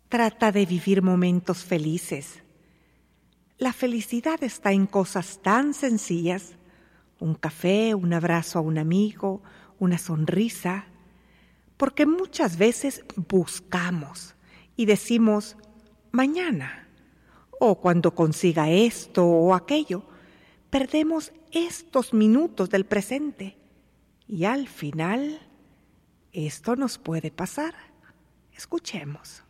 Trata de vivir momentos felices. La felicidad está en cosas tan sencillas: un café, un abrazo a un amigo, una sonrisa, porque muchas veces buscamos y decimos mañana, o cuando consiga esto o aquello. Perdemos estos minutos del presente y al final esto nos puede pasar. Escuchemos.